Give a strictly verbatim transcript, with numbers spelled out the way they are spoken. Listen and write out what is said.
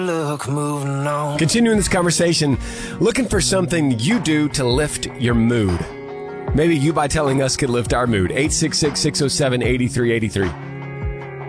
Look, moving on. Continuing this conversation, looking for something you do to lift your mood. Maybe you, by telling us, could lift our mood. eight six six, six oh seven, eight three eight three.